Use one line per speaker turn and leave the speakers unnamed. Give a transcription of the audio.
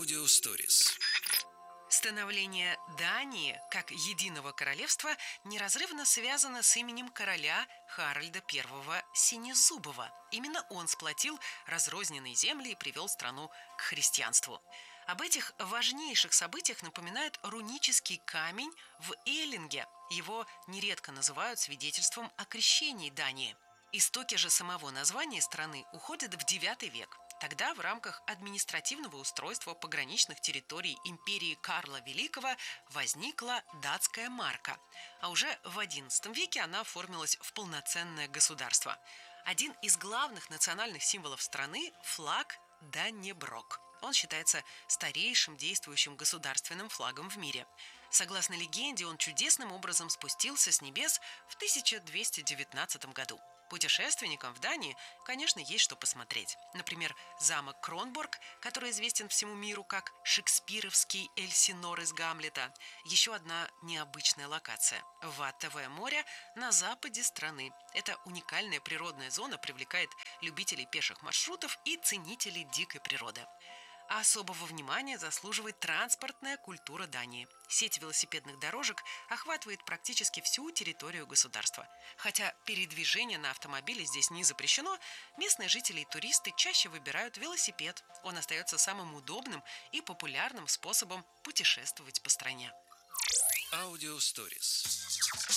Аудиосторис.
Становление Дании как единого королевства неразрывно связано с именем короля Харальда I Синезубова. Именно он сплотил разрозненные земли и привел страну к христианству. Об этих важнейших событиях напоминает рунический камень в Эллинге. Его нередко называют свидетельством о крещении Дании. Истоки же самого названия страны уходят в IX век. Тогда в рамках административного устройства пограничных территорий империи Карла Великого возникла датская марка, а уже в XI веке она оформилась в полноценное государство. Один из главных национальных символов страны – флаг Даннеброг. Он считается старейшим действующим государственным флагом в мире. Согласно легенде, он чудесным образом спустился с небес в 1219 году. Путешественникам в Дании, конечно, есть что посмотреть. Например, замок Кронборг, который известен всему миру как шекспировский Эльсинор из Гамлета. Еще одна необычная локация – Ваттовое море на западе страны. Эта уникальная природная зона привлекает любителей пеших маршрутов и ценителей дикой природы. А особого внимания заслуживает транспортная культура Дании. Сеть велосипедных дорожек охватывает практически всю территорию государства. Хотя передвижение на автомобиле здесь не запрещено, местные жители и туристы чаще выбирают велосипед. Он остается самым удобным и популярным способом путешествовать по стране.
Аудиосторис.